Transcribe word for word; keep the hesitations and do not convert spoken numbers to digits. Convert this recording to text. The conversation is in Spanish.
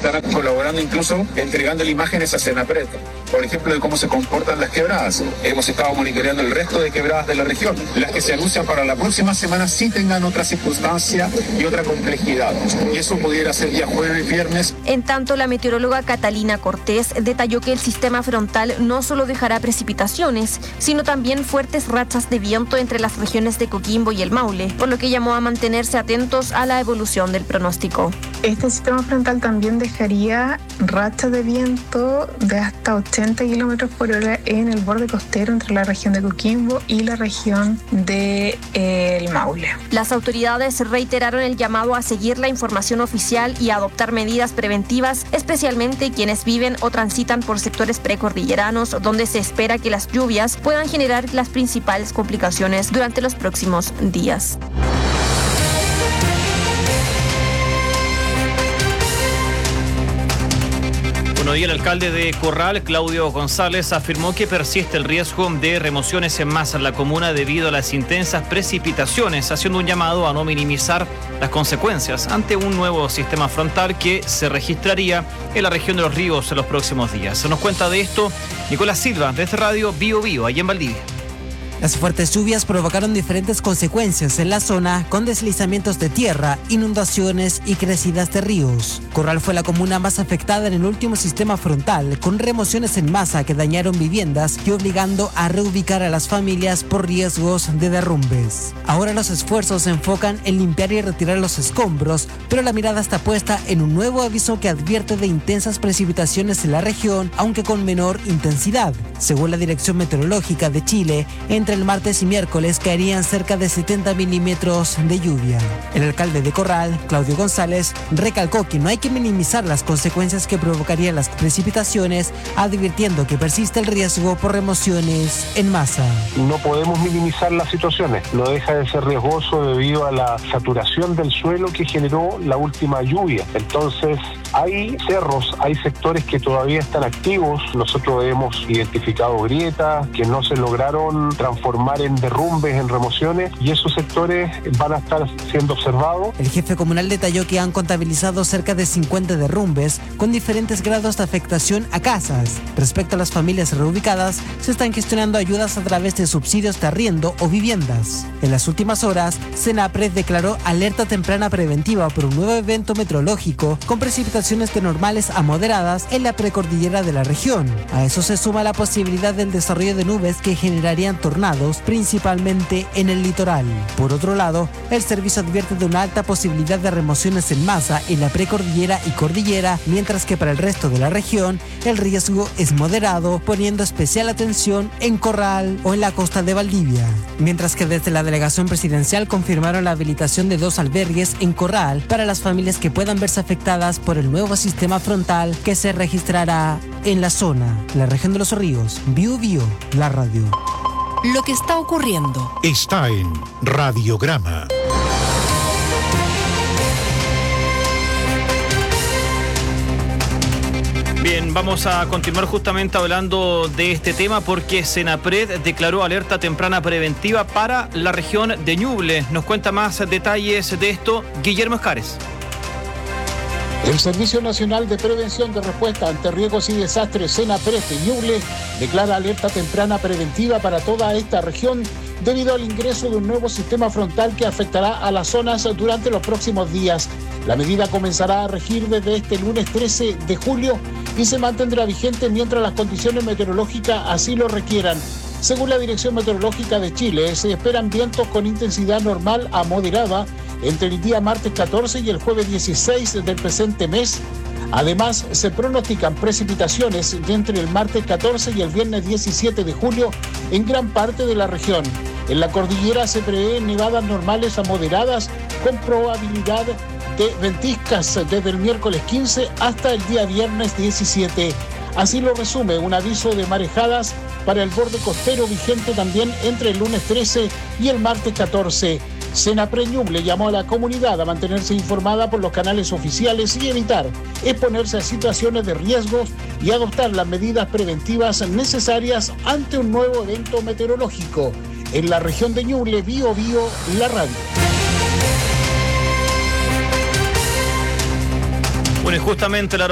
estarán colaborando, incluso entregando imágenes a Senapred, por ejemplo, de cómo se comportan las quebradas. Hemos estado monitoreando el resto de quebradas de la región. Las que se anuncian para la próxima semana sí tengan otra circunstancia y otra complejidad. Y eso pudiera ser día jueves y viernes. En tanto, la meteoróloga Catalina Cortés detalló que el sistema frontal no solo dejará precipitaciones, sino también fuertes rachas de viento entre las regiones de Coquimbo y el Maule, por lo que llamó a mantenerse atentos a la evolución del pronóstico. Este sistema frontal también dejaría rachas de viento de hasta ochenta kilómetros por hora en el borde costero entre la región de Coquimbo y la región del de, eh, Maule. Las autoridades reiteraron el llamado a seguir la información oficial y a adoptar medidas preventivas, especialmente quienes viven o transitan por sectores precordilleranos, donde se espera que las lluvias puedan generar las principales complicaciones durante los próximos días. Bueno, y el alcalde de Corral, Claudio González, afirmó que persiste el riesgo de remociones en masa en la comuna debido a las intensas precipitaciones, haciendo un llamado a no minimizar las consecuencias ante un nuevo sistema frontal que se registraría en la región de Los Ríos en los próximos días. Se nos cuenta de esto Nicolás Silva, desde Radio Bio Bio, allá en Valdivia. Las fuertes lluvias provocaron diferentes consecuencias en la zona, con deslizamientos de tierra, inundaciones y crecidas de ríos. Corral fue la comuna más afectada en el último sistema frontal, con remociones en masa que dañaron viviendas y obligando a reubicar a las familias por riesgos de derrumbes. Ahora los esfuerzos se enfocan en limpiar y retirar los escombros, pero la mirada está puesta en un nuevo aviso que advierte de intensas precipitaciones en la región, aunque con menor intensidad. Según la Dirección Meteorológica de Chile, entre el martes y miércoles caerían cerca de setenta milímetros de lluvia. El alcalde de Corral, Claudio González, recalcó que no hay que minimizar las consecuencias que provocarían las precipitaciones, advirtiendo que persiste el riesgo por remociones en masa. No podemos minimizar las situaciones, no deja de ser riesgoso debido a la saturación del suelo que generó la última lluvia. Entonces, hay cerros, hay sectores que todavía están activos. Nosotros hemos identificado grietas que no se lograron transformar en derrumbes, en remociones, y esos sectores van a estar siendo observados. El jefe comunal detalló que han contabilizado cerca de cincuenta derrumbes con diferentes grados de afectación a casas. Respecto a las familias reubicadas, se están gestionando ayudas a través de subsidios de arriendo o viviendas. En las últimas horas, Senapred declaró alerta temprana preventiva por un nuevo evento meteorológico con precipitaciones de normales a moderadas en la precordillera de la región. A eso se suma la posibilidad del desarrollo de nubes que generarían tornados, principalmente en el litoral. Por otro lado, el servicio advierte de una alta posibilidad de remociones en masa en la precordillera y cordillera, mientras que para el resto de la región el riesgo es moderado, poniendo especial atención en Corral o en la costa de Valdivia. Mientras que desde la delegación presidencial confirmaron la habilitación de dos albergues en Corral para las familias que puedan verse afectadas por el nuevo sistema frontal que se registrará en la zona. La región de Los Ríos, Bio Bio, la radio. Lo que está ocurriendo está en Radiograma. Bien, vamos a continuar justamente hablando de este tema porque Senapred declaró alerta temprana preventiva para la región de Ñuble. Nos cuenta más detalles de esto Guillermo Escares. El Servicio Nacional de Prevención de Respuesta ante Riesgos y Desastres, Senapred de Ñuble, declara alerta temprana preventiva para toda esta región debido al ingreso de un nuevo sistema frontal que afectará a las zonas durante los próximos días. La medida comenzará a regir desde este lunes trece de julio y se mantendrá vigente mientras las condiciones meteorológicas así lo requieran. Según la Dirección Meteorológica de Chile, se esperan vientos con intensidad normal a moderada entre el día martes catorce y el jueves dieciséis del presente mes. Además, se pronostican precipitaciones entre el martes catorce y el viernes diecisiete de julio en gran parte de la región. En la cordillera se prevén nevadas normales a moderadas con probabilidad de ventiscas desde el miércoles quince hasta el día viernes diecisiete. Así lo resume un aviso de marejadas para el borde costero vigente también entre el lunes trece y el martes catorce. Senapred Ñuble llamó a la comunidad a mantenerse informada por los canales oficiales y evitar exponerse a situaciones de riesgos y adoptar las medidas preventivas necesarias ante un nuevo evento meteorológico. En la región de Ñuble, Bio Bio, la radio. Bueno, y justamente la